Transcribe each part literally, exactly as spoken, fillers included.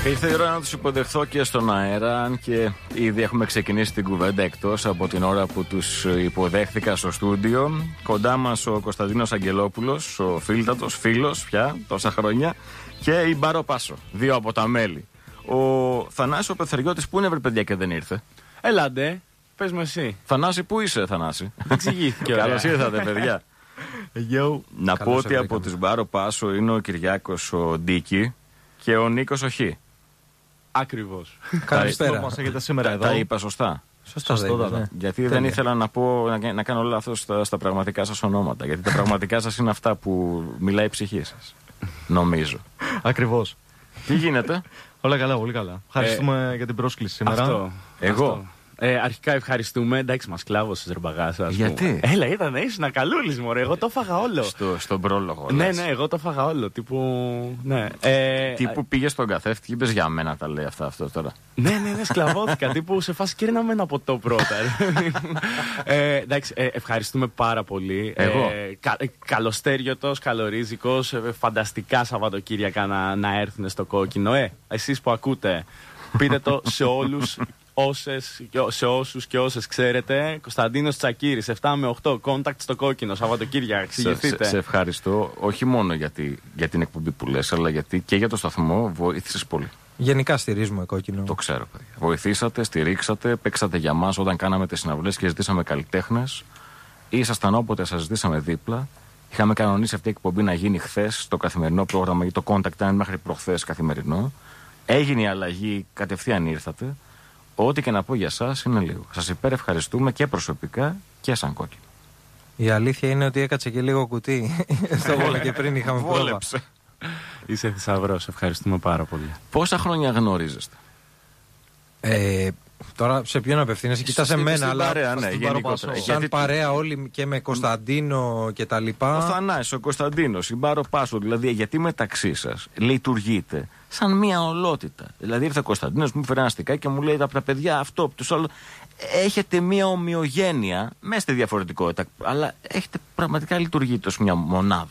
Ήρθε η ώρα να τους υποδεχθώ και στον αέρα, αν και ήδη έχουμε ξεκινήσει την κουβέντα εκτός από την ώρα που τους υποδέχθηκα στο στούντιο. Κοντά μας ο Κωνσταντίνος Αγγελόπουλος, ο φίλτατος, φίλος πια τόσα χρόνια, και η Μπάρο Πάσο, δύο από τα μέλη. Ο Θανάσης ο Πεθεριώτης που είναι, βρε παιδιά, και δεν ήρθε? Έλαντε, πες μου εσύ. Θανάση, πού είσαι, Θανάση? Εξηγήθηκε. Καλώς ήρθατε, παιδιά. Yo. Να πω ότι από τις Μπάρο Πάσο είναι ο Κυριάκος ο Ντίκη και ο Νίκος ο Χ. Ακριβώς. Καλησπέρα. Μας έχετε σήμερα εδώ. Τα είπα σωστά? Σωστά, σωστά, ναι. Γιατί Τέλεια. δεν ήθελα να, πω, να, να κάνω λάθος στα, στα πραγματικά σας ονόματα. Γιατί τα πραγματικά σας είναι αυτά που μιλάει η ψυχή σας. Νομίζω. Ακριβώς. Τι γίνεται? Όλα καλά, πολύ καλά. Ευχαριστούμε για την πρόσκληση σήμερα. Αυτό. Εγώ. Αυτό. Ε, αρχικά ευχαριστούμε. Εντάξει, μας κλάβωσες ρε μπαγάσα. Γιατί? Έλα, ήταν, ήσουν καλούλης μωρέ. Εγώ το έφαγα όλο. Στο, στον πρόλογο. Ναι, λες. ναι, εγώ το έφαγα όλο. Τύπου. Ναι. Ε, Τι που πήγε στον καθρέφτη και είπες για μένα τα λέει αυτά αυτό τώρα. Ναι, ναι, ναι, σκλαβώθηκα. Τύπου σε φάση κέρνα με ένα ποτό πρώτα. ε, εντάξει, ε, ευχαριστούμε πάρα πολύ. Εγώ. Ε, κα, ε, καλοστέριωτος, καλορίζικος, ε, φανταστικά Σαββατοκύριακα να, να έρθουν στο κόκκινο. Ε, εσείς που ακούτε, πείτε το σε όλους. Όσες, σε όσους και όσες ξέρετε, Κωνσταντίνος Τσακίρης, επτά με οκτώ, contact στο κόκκινο, Σαββατοκύριακα, εξηγηθείτε. Σε, σε ευχαριστώ, όχι μόνο γιατί, για την εκπομπή που λες, αλλά γιατί και για το σταθμό βοήθησες πολύ. Γενικά στηρίζουμε κόκκινο. Το ξέρω, παιδιά. Βοηθήσατε, στηρίξατε, παίξατε για μας όταν κάναμε τις συναυλίες και ζητήσαμε καλλιτέχνες. Ήσασταν όποτε σας ζητήσαμε δίπλα. Είχαμε κανονίσει αυτή η εκπομπή να γίνει χθες στο καθημερινό πρόγραμμα, γιατί το contact ήταν μέχρι προχθές καθημερινό. Έγινε η αλλαγή, κατευθείαν ήρθατε. Ό,τι και να πω για εσάς είναι λίγο. Σας υπερευχαριστούμε και προσωπικά και σαν κόκκινο. Η αλήθεια είναι ότι έκατσε και λίγο κουτί στο βόλο και πριν είχαμε πρόβα. Βόλεψε. Είσαι θησαυρός, ευχαριστούμε πάρα πολύ. Πόσα χρόνια γνωρίζεστε? Ε, τώρα σε ποιον απευθύνεσαι, κοιτάς εμένα, στην αλλά παρέα, ναι, στην γενικότερα. σαν Γιατί- παρέα όλοι και με Κωνσταντίνο και τα λοιπά. Ο Θανάσης, ο Κωνσταντίνος, η Μπάρο Πάσο, δηλαδή γιατί μεταξύ σας λειτουργείτε σαν μια ολότητα. Δηλαδή ήρθε ο Κωνσταντίνος, μου φέρε ένα στικάκι και μου λέει από τα παιδιά αυτό, από τους άλλους. Έχετε μια ομοιογένεια μέσα στη διαφορετικότητα, αλλά έχετε πραγματικά λειτουργείτε ως μια μονάδα.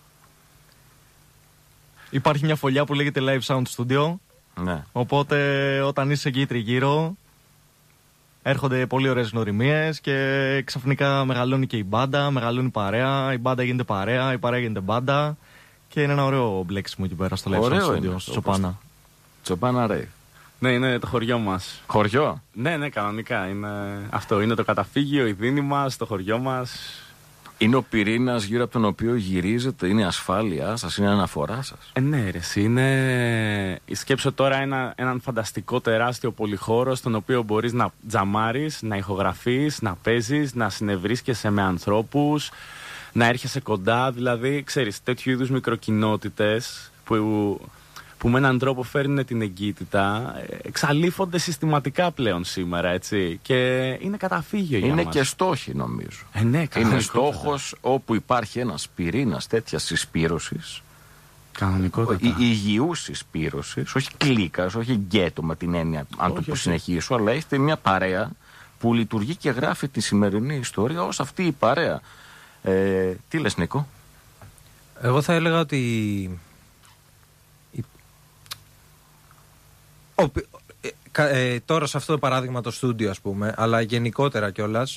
Υπάρχει μια φωλιά που λέγεται Live Sound Studio. Ναι. Οπότε όταν είσαι εκεί τριγύρω, έρχονται πολύ ωραίες γνωριμίες και ξαφνικά μεγαλώνει και η μπάντα, μεγαλώνει η παρέα, η μπάντα γίνεται παρέα, η παρέα γίνεται μπάντα. Και είναι ένα ωραίο μπλέξιμο εκεί πέρα στο Live Ωραίο Sound είναι Studio, αυτό, στο Τσοπάνα. Τσοπάνα Ρέι. Ναι, είναι το χωριό μας. Χωριό. Ναι, ναι, κανονικά. Είναι αυτό. Είναι το καταφύγιο, η δίνη μας, το χωριό μας. Είναι ο πυρήνας γύρω από τον οποίο γυρίζετε, είναι η ασφάλειά σας, είναι η αναφορά σας. Ε, ναι, ρε, εσύ, είναι. Σκέψω τώρα ένα, έναν φανταστικό τεράστιο πολυχώρο στον οποίο μπορείς να τζαμάρεις, να ηχογραφείς, να παίζεις, να συνευρίσκεσαι με ανθρώπους, να έρχεσαι κοντά. Δηλαδή, ξέρεις, τέτοιου είδους μικροκοινότητες που, που με έναν τρόπο φέρνουν την εγκύτητα, εξαλείφονται συστηματικά πλέον σήμερα, έτσι. Και είναι καταφύγιο για Είναι μας. και στόχοι, νομίζω. Ε, ναι, Είναι κανονικότατα. στόχος όπου υπάρχει ένας πυρήνας τέτοιας συσπήρωσης. Κανονικότατα. Η υγιούς συσπήρωσης, όχι κλίκας, όχι γκέτο με την έννοια αν Όχι, το όχι. συνεχίσω, αλλά έχετε μια παρέα που λειτουργεί και γράφει τη σημερινή ιστορία ως αυτή η παρέα. Ε, τι λες, Νίκο? Εγώ θα έλεγα ότι η- ο, πι- ε, κα- ε, τώρα σε αυτό το παράδειγμα το στούντιο, ας πούμε, αλλά γενικότερα κιόλας,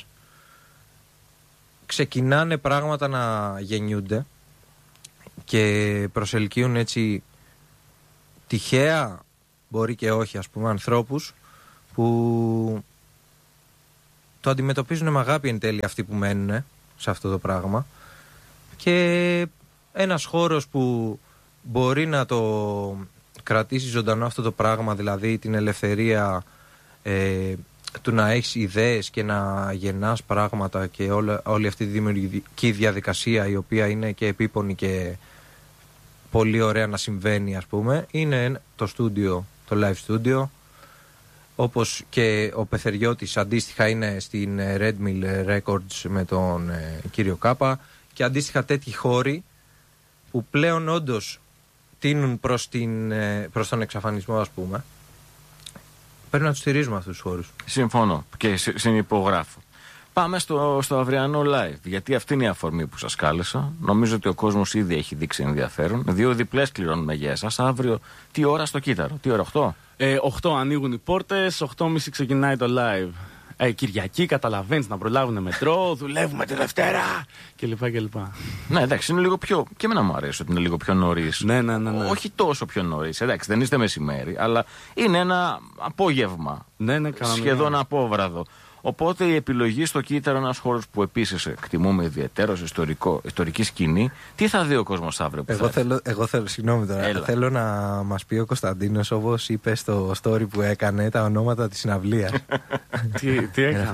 ξεκινάνε πράγματα να γεννιούνται και προσελκύουν έτσι τυχαία, μπορεί και όχι, ας πούμε, ανθρώπους που το αντιμετωπίζουν με αγάπη εν τέλει αυτοί που μένουν σε αυτό το πράγμα, και ένας χώρος που μπορεί να το κρατήσει ζωντανό αυτό το πράγμα, δηλαδή την ελευθερία ε, του να έχεις ιδέες και να γεννάς πράγματα και όλα, όλη αυτή τη δημιουργική διαδικασία, η οποία είναι και επίπονη και πολύ ωραία να συμβαίνει, ας πούμε, είναι το στούντιο, το live studio, όπως και ο Πεθεριώτης αντίστοιχα είναι στην Red Mill Records με τον ε, κύριο Κάπα, και αντίστοιχα τέτοιοι χώροι που πλέον όντως τείνουν προς, την, ε, προς τον εξαφανισμό, ας πούμε. Πρέπει να τους στηρίζουμε αυτούς τους χώρους. Συμφωνώ και συ- συνυπογράφω. Πάμε στο, στο αυριανό live, γιατί αυτή είναι η αφορμή που σας κάλεσα. Νομίζω ότι ο κόσμος ήδη έχει δείξει ενδιαφέρον. Δύο διπλές κληρώνουμε για εσάς. Αύριο τι ώρα στο Κύτταρο, τι ώρα, οκτώ? Ε, οκτώ ανοίγουν οι πόρτες, οκτώ και μισή ξεκινάει το live. Ε, Κυριακή, καταλαβαίνεις, να προλάβουν μετρό, δουλεύουμε τη Δευτέρα κλπ. κλπ. Ναι, εντάξει, είναι λίγο πιο. Και εμένα μου αρέσει ότι είναι λίγο πιο νωρίς. Ναι, ναι, ναι, ναι. Όχι τόσο πιο νωρίς. Εντάξει, δεν είστε μεσημέρι, αλλά είναι ένα απόγευμα. Ναι, ναι, κανονικά. Σχεδόν απόβραδο. Οπότε η επιλογή στο Κύτταρο, ένας χώρος που επίσης εκτιμούμε ιδιαιτέρως, ιστορικό, ιστορική σκηνή. Τι θα δει ο κόσμος αύριο που εγώ, θα θέλω, εγώ θέλω, συγγνώμη τώρα, Έλα. θέλω να μας πει ο Κωνσταντίνος, όπως είπε στο story που έκανε, τα ονόματα της συναυλίας. τι, τι έκανε?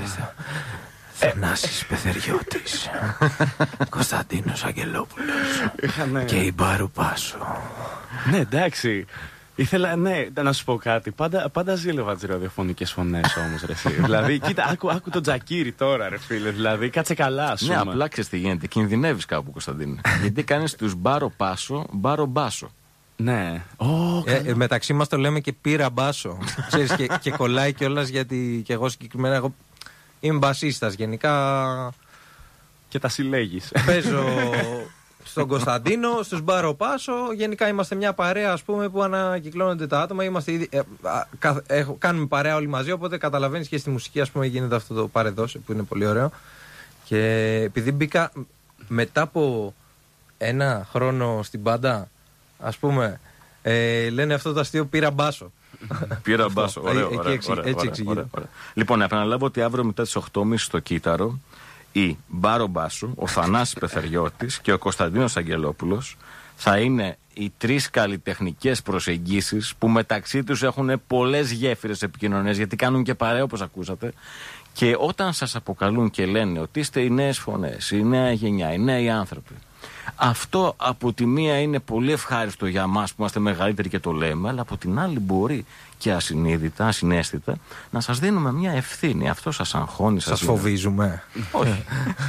Θανάσης Πεθεριώτης, Κωνσταντίνος Αγγελόπουλος Είχανε... και η Μπάρου Πάσο. Ναι, εντάξει. Ήθελα, ναι, να σου πω κάτι. Πάντα, πάντα ζήλευα τις ραδιοφωνικές φωνές όμως, ρε φίλε. Δηλαδή, κοίτα, άκου, άκου τον Τζακίρι τώρα, ρε φίλε. Δηλαδή, κάτσε καλά, ας πούμε. Ναι, απλά ξέρεις τι γίνεται. Κινδυνεύεις κάπου, Κωνσταντίνε. Γιατί κάνεις τους Μπάρο Πάσο, Μπάρο Μπάσο. Ναι. Oh, ε, ε, μεταξύ μας το λέμε και πήρα μπάσο. Ξέρεις, και, και κολλάει κιόλας γιατί και εγώ συγκεκριμένα εγώ είμαι μπασίστας. Γενικά. Και τα συλλέγεις. Παίζω στον Κωνσταντίνο, στους Μπάρο Πάσο. Γενικά είμαστε μια παρέα, ας πούμε, που ανακυκλώνονται τα άτομα. Είμαστε ήδη, ε, κα, ε, κάνουμε παρέα όλοι μαζί. Οπότε καταλαβαίνεις και στη μουσική, ας πούμε, γίνεται αυτό το παρεδώσε που είναι πολύ ωραίο. Και επειδή μπήκα μετά από ένα χρόνο στην μπάντα, ας πούμε, ε, λένε αυτό το αστείο πήρα μπάσο. Πήρα μπάσο, ωραίο, Εκεί ωραίο, εξι- ωραίο, έτσι ωραίο, εξηγείται. ωραίο, ωραίο. Λοιπόν, να επαναλάβω ότι αύριο μετά τις οκτώ και μισή στο Κύτταρο η Μπάρο Μπάσου, ο Θανάσης Πεθεριώτης και ο Κωνσταντίνος Αγγελόπουλος θα είναι οι τρεις καλλιτεχνικές προσεγγίσεις που μεταξύ τους έχουν πολλές γέφυρες επικοινωνίες, γιατί κάνουν και παρέα, όπως ακούσατε. Και όταν σας αποκαλούν και λένε ότι είστε οι νέες φωνές, η νέα γενιά, οι νέοι άνθρωποι, αυτό από τη μία είναι πολύ ευχάριστο για μας που είμαστε μεγαλύτεροι και το λέμε, αλλά από την άλλη μπορεί και ασυνείδητα, ασυναίσθητα να σας δίνουμε μια ευθύνη. Αυτό σας αγχώνει, Σας δίνει. φοβίζουμε. Όχι.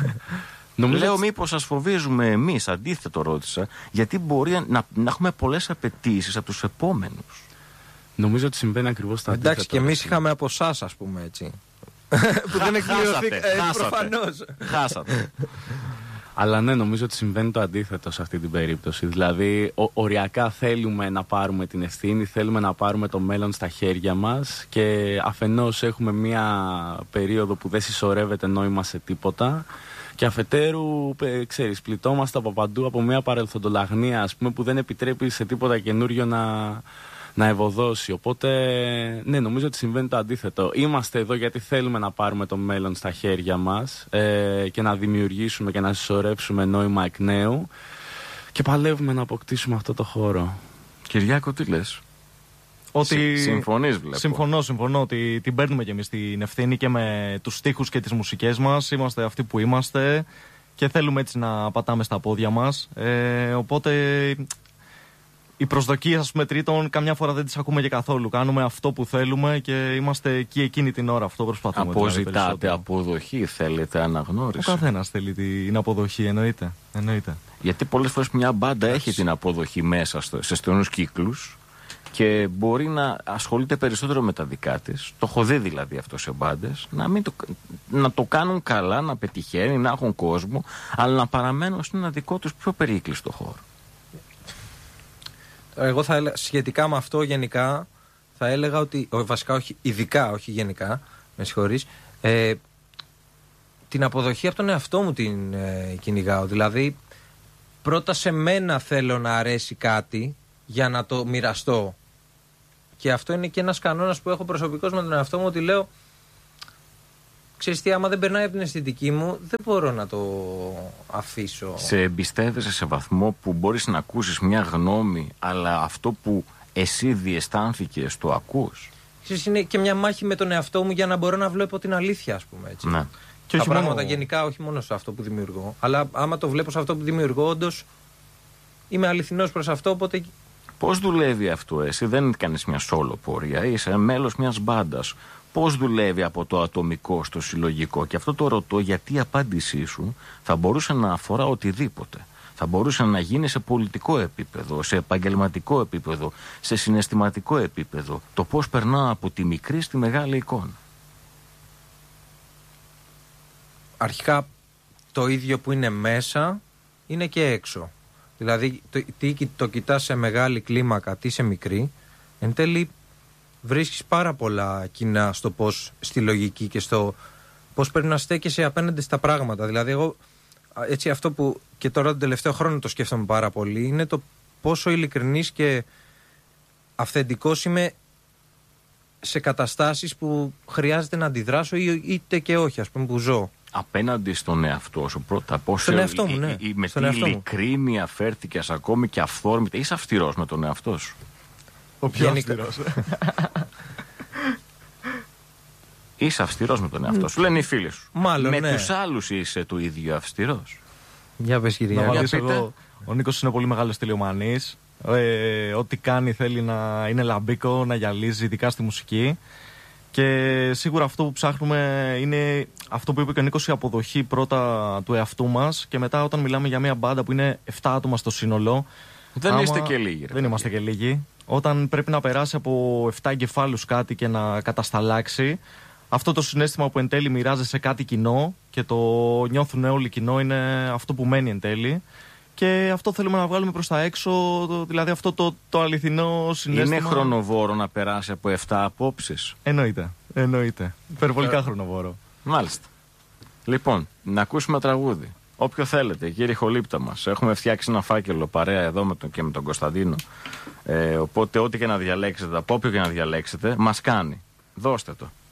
Νομίζω Λέω ότι- μήπως σας φοβίζουμε εμείς, αντίθετο ρώτησα, γιατί μπορεί να, να έχουμε πολλές απαιτήσεις από τους επόμενους. Νομίζω ότι συμβαίνει ακριβώς το αντίθετο. Εντάξει, και εμείς είχαμε από εσάς, ας πούμε, έτσι. Που δεν εκπληρωθήκα. Χάσατε, χάσατε. Προφανώς. Χάσατε. Αλλά ναι, νομίζω ότι συμβαίνει το αντίθετο σε αυτή την περίπτωση. Δηλαδή, ο, οριακά θέλουμε να πάρουμε την ευθύνη, θέλουμε να πάρουμε το μέλλον στα χέρια μας και αφενός έχουμε μία περίοδο που δεν συσσωρεύεται νόημα σε τίποτα και αφετέρου, ε, ξέρεις, πληττόμαστε από παντού από μία παρελθοντολαγνία, ας πούμε, που δεν επιτρέπει σε τίποτα καινούριο να, να ευωδώσει. Οπότε, ναι, νομίζω ότι συμβαίνει το αντίθετο. Είμαστε εδώ γιατί θέλουμε να πάρουμε το μέλλον στα χέρια μας ε, και να δημιουργήσουμε και να συσσωρεύσουμε νόημα εκ νέου και παλεύουμε να αποκτήσουμε αυτό το χώρο. Κυριάκο, τι λες? Ότι... Συ- συμφωνείς, βλέπω. Συμφωνώ, συμφωνώ ότι την παίρνουμε κι εμείς την ευθύνη και με τους στίχους και τις μουσικές μας. Είμαστε αυτοί που είμαστε και θέλουμε έτσι να πατάμε στα πόδια μας. Ε, οπότε οι προσδοκίες, ας πούμε, τρίτων καμιά φορά δεν τις ακούμε και καθόλου. Κάνουμε αυτό που θέλουμε και είμαστε εκεί εκείνη την ώρα. Αυτό προσπαθούμε. δηλαδή, Αποζητάτε περισσότερο. αποδοχή, θέλετε Ο αναγνώριση. καθένας θέλει την αποδοχή, εννοείται. εννοείται. Γιατί πολλές φορές μια μπάντα έχει την αποδοχή μέσα στο, σε στενούς κύκλους και μπορεί να ασχολείται περισσότερο με τα δικά της. Το έχω δει δηλαδή αυτό σε μπάντες. Να, μην το, να το κάνουν καλά, να πετυχαίνει, να έχουν κόσμο, αλλά να παραμένουν σε ένα δικό τους πιο περίκλειστο χώρο. Εγώ θα έλεγα, σχετικά με αυτό γενικά, θα έλεγα ότι, ό, βασικά όχι, ειδικά, όχι γενικά, με συγχωρείς, ε, την αποδοχή από τον εαυτό μου την ε, κυνηγάω. Δηλαδή, πρώτα σε μένα θέλω να αρέσει κάτι για να το μοιραστώ. Και αυτό είναι και ένας κανόνας που έχω προσωπικός με τον εαυτό μου, ότι λέω, ξέρεις τι, άμα δεν περνάει από την αισθητική μου, δεν μπορώ να το αφήσω. Σε εμπιστεύεσαι σε βαθμό που μπορείς να ακούσεις μια γνώμη, αλλά αυτό που εσύ διαισθάνθηκες το ακούς. Ξέρεις, είναι και μια μάχη με τον εαυτό μου για να μπορώ να βλέπω την αλήθεια, ας πούμε, έτσι. Ναι. Και Τα όχι πράγματα μόνο- γενικά, όχι μόνο σε αυτό που δημιουργώ. Αλλά άμα το βλέπω σε αυτό που δημιουργώ, όντως είμαι αληθινός προς αυτό. Οπότε Πώς δουλεύει αυτό, εσύ δεν κάνεις μια solo πορεία, είσαι μέλος μιας μπάντας. Πώς δουλεύει από το ατομικό στο συλλογικό? Και αυτό το ρωτώ γιατί η απάντησή σου θα μπορούσε να αφορά οτιδήποτε. Θα μπορούσε να γίνει σε πολιτικό επίπεδο, σε επαγγελματικό επίπεδο, σε συναισθηματικό επίπεδο. Το πώς περνάω από τη μικρή στη μεγάλη εικόνα. αρχικά το ίδιο που είναι μέσα είναι και έξω. Δηλαδή το, τι το κοιτάς σε μεγάλη κλίμακα, τι σε μικρή, εν τέλει βρίσκεις πάρα πολλά κοινά στο πώς, στη λογική και στο πώς πρέπει να στέκεσαι απέναντι στα πράγματα. Δηλαδή εγώ έτσι αυτό που και τώρα τον τελευταίο χρόνο το σκέφτομαι πάρα πολύ είναι το πόσο ειλικρινής και αυθεντικός είμαι σε καταστάσεις που χρειάζεται να αντιδράσω ή, είτε και όχι, ας πούμε, που ζω. Απέναντι στον εαυτό σου πρώτα. Πώς στον εαυτό μου, ναι. η, η, με στον τι ειλικρίνεια φέρθηκες ακόμη και αυθόρμητα. Είσαι αυστηρός με τον εαυτό σου? Ο πιο αυστηρός. Είσαι αυστηρός με τον εαυτό σου. Λένε οι φίλοι σου. Μάλλον, με ναι. τους άλλους είσαι του ίδιου αυστηρός? Για πες, κυρία. Να βάλεις εγώ, ο Νίκος είναι πολύ μεγάλος τηλεομανής. Ε, ό,τι κάνει θέλει να είναι λαμπίκο, να γυαλίζει, ειδικά στη μουσική. Και σίγουρα αυτό που ψάχνουμε είναι αυτό που είπε και ο Νίκος, η αποδοχή πρώτα του εαυτού μας. Και μετά, όταν μιλάμε για μια μπάντα που είναι επτά άτομα στο σύνολο. Δεν άμα... είστε και λίγοι. Δεν είμαστε και λίγοι. Όταν πρέπει να περάσει από επτά εγκεφάλους κάτι και να κατασταλάξει, αυτό το συναίσθημα που εν τέλει μοιράζεσαι κάτι κοινό και το νιώθουν όλοι κοινό είναι αυτό που μένει εν τέλει. Και αυτό θέλουμε να βγάλουμε προς τα έξω, το, δηλαδή αυτό το, το αληθινό συναίσθημα. Είναι χρονοβόρο να περάσει από επτά απόψεις? Εννοείται, εννοείται. Υπερβολικά χρονοβόρο. Μάλιστα. Λοιπόν, να ακούσουμε τραγούδι. Όποιο θέλετε, κύριε Χολύπτα μας. Έχουμε φτιάξει ένα φάκελο παρέα εδώ με τον, και με τον Κωνσταντίνο. Ε, οπότε ό,τι και να διαλέξετε, από όποιο και να διαλέξετε, μας κάνει. Δώστε το.